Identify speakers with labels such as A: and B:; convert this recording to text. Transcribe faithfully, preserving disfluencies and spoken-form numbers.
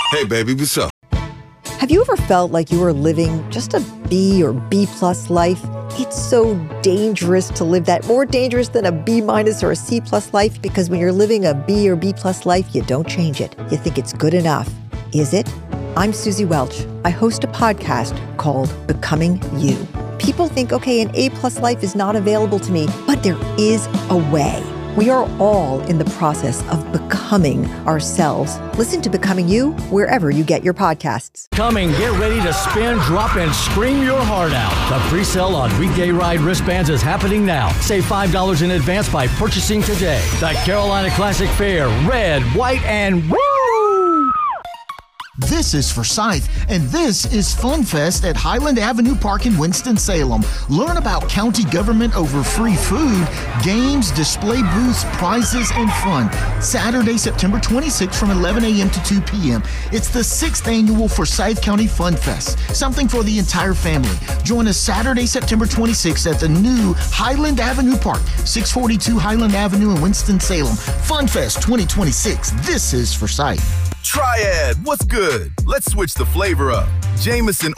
A: Hey, baby, what's up?
B: Have you ever felt like you were living just a B or B plus life? It's so dangerous to live that, more dangerous than a B minus or a C plus life, because when you're living a B or B plus life, you don't change it. You think it's good enough. Is it? I'm Susie Welch. I host a podcast called Becoming You. People think, okay, an A plus life is not available to me, but there is a way. We are all in the process of becoming ourselves. Listen to Becoming You wherever you get your podcasts.
C: Coming, get ready to spin, drop, and scream your heart out. The pre-sale on Weekday Ride wristbands is happening now. Save five dollars in advance by purchasing today. The Carolina Classic Fair, red, white, and woo!
D: This is Forsyth, and this is Fun Fest at Highland Avenue Park in Winston-Salem. Learn about county government over free food, games, display booths, prizes, and fun. Saturday, September twenty-sixth from eleven a.m. to two p.m. It's the sixth annual Forsyth County Fun Fest, something for the entire family. Join us Saturday, September twenty-sixth at the new Highland Avenue Park, six forty-two Highland Avenue in Winston-Salem. Fun Fest twenty twenty-six. This is Forsyth.
A: Triad, what's good? Let's switch the flavor up. Jameson